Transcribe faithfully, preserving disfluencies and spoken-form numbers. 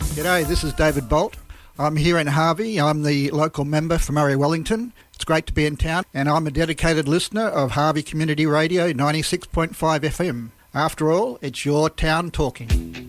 G'day, this is David Bolt. I'm here in Harvey. I'm the local member for Murray Wellington. It's great to be in town, and I'm a dedicated listener of Harvey Community Radio ninety-six point five F M. After all, it's your town talking.